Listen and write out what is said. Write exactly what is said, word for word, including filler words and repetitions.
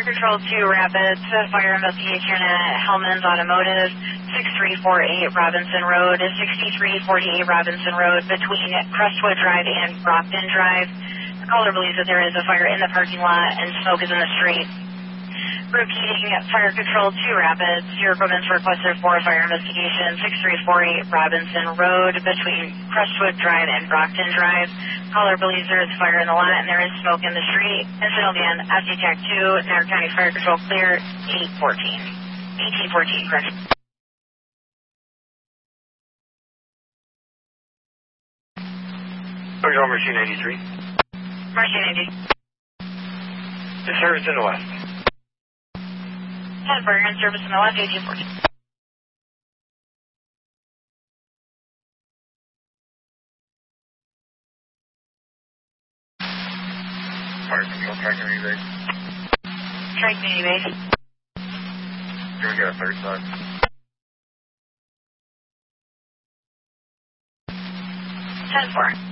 Fire Control two Rapids, uh, fire investigation at Hellman's Automotive, six three four eight Robinson Road, sixty-three forty-eight Robinson Road, between Crestwood Drive and Brockton Drive. The caller believes that there is a fire in the parking lot and smoke is in the street. Repeating, Fire Control two Rapids, your equipment's requested for a fire investigation, six three four eight Robinson Road, between Crestwood Drive and Brockton Drive. Caller believes there is a fire in the lot and there is smoke in the street. Incident again, S D T A C two, Niagara County Fire Control clear, eight fourteen. eighteen fourteen, correct. Control Machine eighty-three. Machine eighty. The service in the west. ten four, you're in service in the west, eighteen fourteen. Fire Control, Tri Community Base. Tri Community Base. Can we get a third side? ten four.